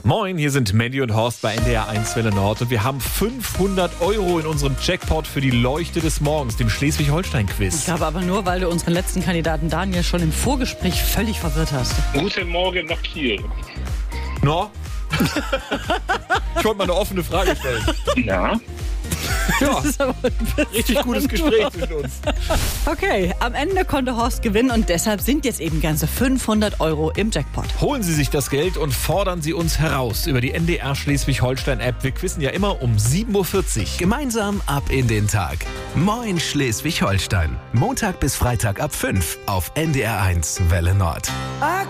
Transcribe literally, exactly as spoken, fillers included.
Moin, hier sind Mandy und Horst bei N D R eins Welle Nord und wir haben fünfhundert Euro in unserem Jackpot für die Leuchte des Morgens, dem Schleswig-Holstein-Quiz. Ich glaube aber nur, weil du unseren letzten Kandidaten Daniel schon im Vorgespräch völlig verwirrt hast. Guten Morgen nach Kiel. No? Ich wollte mal eine offene Frage stellen. Ja. Ja, Das ist aber ein richtig gutes Gespräch zwischen uns. Okay, am Ende konnte Horst gewinnen und deshalb sind jetzt eben ganze fünfhundert Euro im Jackpot. Holen Sie sich das Geld und fordern Sie uns heraus über die N D R Schleswig-Holstein-App. Wir quizzen ja immer um sieben Uhr vierzig. Gemeinsam ab in den Tag. Moin Schleswig-Holstein. Montag bis Freitag ab fünf auf N D R eins Welle Nord.